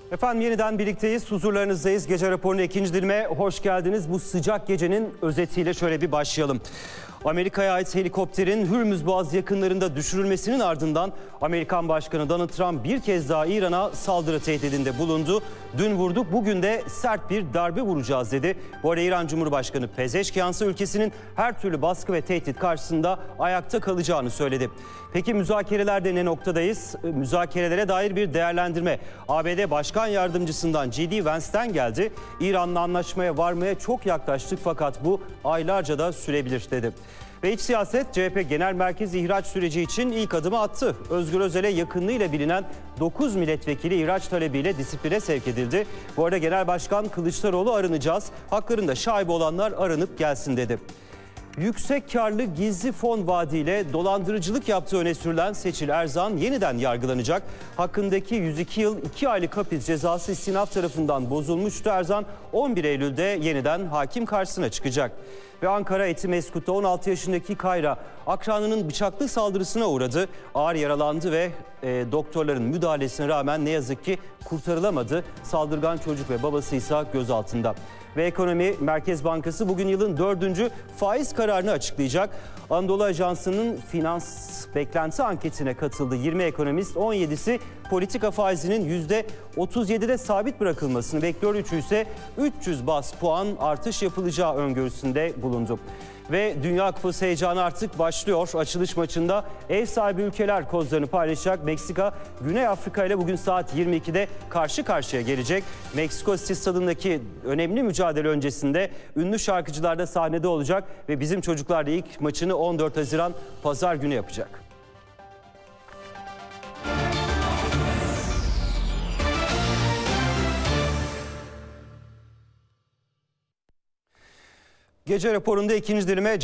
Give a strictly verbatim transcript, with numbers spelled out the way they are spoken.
Efendim yeniden birlikteyiz, huzurlarınızdayız. Gece raporunun ikinci dilime hoş geldiniz. Bu sıcak gecenin özetiyle şöyle bir başlayalım. Amerika'ya ait helikopterin Hürmüz Boğazı yakınlarında düşürülmesinin ardından Amerikan Başkanı Donald Trump bir kez daha İran'a saldırı tehdidinde bulundu. Dün vurduk, bugün de sert bir darbe vuracağız dedi. Bu arada İran Cumhurbaşkanı Pezeşkian ise ülkesinin her türlü baskı ve tehdit karşısında ayakta kalacağını söyledi. Peki müzakerelerde ne noktadayız? Müzakerelere dair bir değerlendirme A B D Başkan Yardımcısından J D Vance'ten geldi. İran'la anlaşmaya varmaya çok yaklaştık fakat bu aylarca da sürebilir dedi. Ve iç siyaset, C H P Genel Merkez ihraç süreci için ilk adımı attı. Özgür Özel'e yakınlığıyla bilinen dokuz milletvekili ihraç talebiyle disipline sevk edildi. Bu arada Genel Başkan Kılıçdaroğlu arınacağız, haklarında şaibe olanlar aranıp gelsin dedi. Yüksek karlı gizli fon vaadiyle dolandırıcılık yaptığı öne sürülen Seçil Erzan yeniden yargılanacak. Hakkındaki yüz iki yıl iki aylık hapis cezası istinaf tarafından bozulmuştu. Erzan on bir Eylül'de yeniden hakim karşısına çıkacak. Ve Ankara Etimeskut'ta on altı yaşındaki Kayra akranının bıçaklı saldırısına uğradı. Ağır yaralandı ve e, doktorların müdahalesine rağmen ne yazık ki kurtarılamadı. Saldırgan çocuk ve babası ise gözaltında. Ve Ekonomi Merkez Bankası bugün yılın dördüncü faiz kararını açıklayacak. Anadolu Ajansı'nın finans beklenti anketine katıldı yirmi ekonomist, on yedisi politika faizinin yüzde otuz yedide sabit bırakılmasını bekliyor. Üçü ise üç yüz baz puan artış yapılacağı öngörüsünde bulundu. Ve Dünya Kupası heyecanı artık başlıyor. Açılış maçında ev sahibi ülkeler kozlarını paylaşacak. Meksika, Güney Afrika ile bugün saat yirmi ikide karşı karşıya gelecek. Meksiko City Stadı'ndaki önemli mücadele öncesinde ünlü şarkıcılar da sahnede olacak ve bizim çocuklar da ilk maçını on dört Haziran Pazar günü yapacak. Gece raporunda ikinci dilime